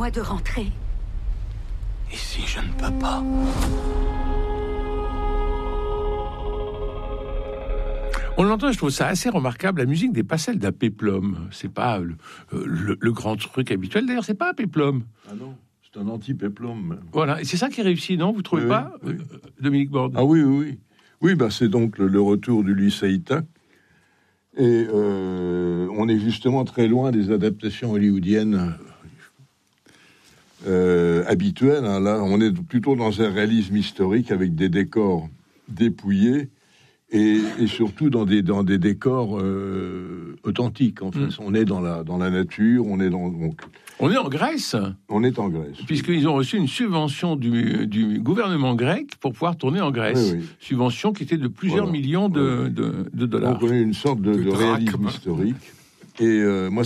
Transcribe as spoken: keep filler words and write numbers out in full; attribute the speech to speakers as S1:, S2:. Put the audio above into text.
S1: Permettez-moi de rentrer.
S2: Et si je ne peux pas?
S3: On l'entend, je trouve ça assez remarquable. La musique n'est pas celle d'un péplum. C'est pas le, le, le grand truc habituel. D'ailleurs, c'est pas un péplum.
S4: Ah non, c'est un anti-péplum.
S3: Voilà, et c'est ça qui réussit, non? Vous trouvez
S4: oui,
S3: pas,
S4: oui.
S3: euh, Dominique Borde?
S4: Ah oui, oui, oui. Oui, bah, c'est donc le, le retour du Lysaïta. Et euh, on est justement très loin des adaptations hollywoodiennes euh, habituelles. Hein. Là, on est plutôt dans un réalisme historique avec des décors dépouillés et, et surtout dans des, dans des décors euh, authentiques. En fait, mmh. on est dans la, dans la nature, on est dans... Donc,
S3: on est en Grèce.
S4: On est en Grèce.
S3: Puisqu'ils ont reçu une subvention du, du gouvernement grec pour pouvoir tourner en Grèce. Oui, oui. Subvention qui était de plusieurs voilà. millions de, de, de dollars.
S4: Donc on est une sorte de, de, de réalisme historique. Et euh, moi,